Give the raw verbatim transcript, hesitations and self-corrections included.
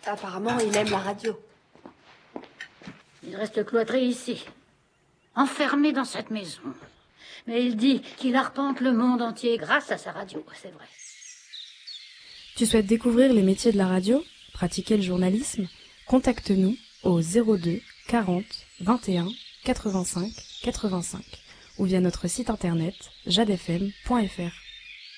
Apparemment, il aime la radio. Il reste cloîtré ici, enfermé dans cette maison. Mais il dit qu'il arpente le monde entier grâce à sa radio, c'est vrai. Tu souhaites découvrir les métiers de la radio, pratiquer le journalisme? Contacte-nous au zéro deux quarante vingt et un quatre-vingt-cinq quatre-vingt-cinq ou via notre site internet jadefm point fr.